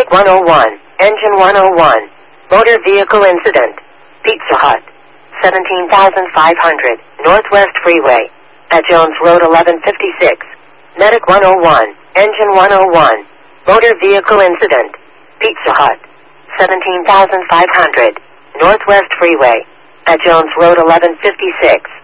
Medic 101, Engine 101, Motor Vehicle Incident, Pizza Hut, 17,500, Northwest Freeway, at Jones Road 1156. Medic 101, Engine 101, Motor Vehicle Incident, Pizza Hut, 17,500, Northwest Freeway, at Jones Road 1156.